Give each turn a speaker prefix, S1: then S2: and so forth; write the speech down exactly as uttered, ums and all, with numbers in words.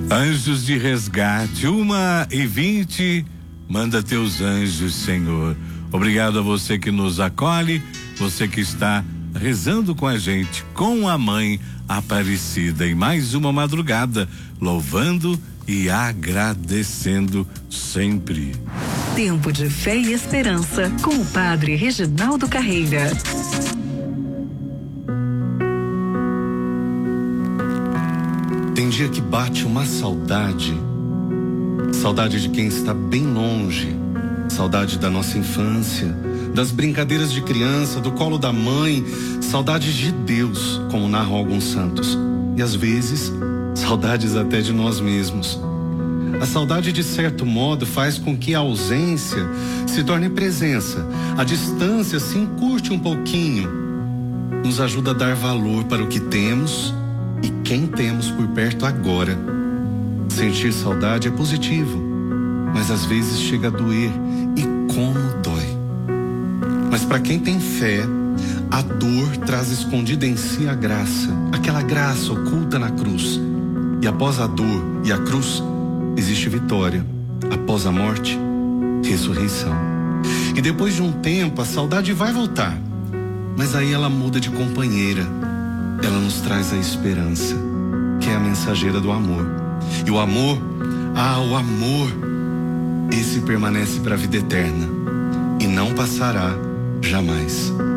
S1: Anjos de resgate, uma e vinte, manda teus anjos, Senhor. Obrigado a você que nos acolhe, você que está rezando com a gente, com a Mãe Aparecida, em mais uma madrugada, louvando e agradecendo sempre.
S2: Tempo de fé e esperança, com o Padre Reginaldo Carreira.
S3: Tem dia que bate uma saudade, saudade de quem está bem longe, saudade da nossa infância, das brincadeiras de criança, do colo da mãe, saudades de Deus, como narram alguns santos, e às vezes, saudades até de nós mesmos. A saudade, de certo modo, faz com que a ausência se torne presença, a distância se encurte um pouquinho, nos ajuda a dar valor para o que temos e quem temos por perto agora. Sentir saudade é positivo, mas às vezes chega a doer, e como dói. Mas para quem tem fé, a dor traz escondida em si a graça, aquela graça oculta na cruz. E após a dor e a cruz, existe vitória. Após a morte, ressurreição. E depois de um tempo, a saudade vai voltar, mas aí ela muda de companheira. Ela nos traz a esperança, que é a mensageira do amor. E o amor, ah, o amor, esse permanece para a vida eterna e não passará jamais.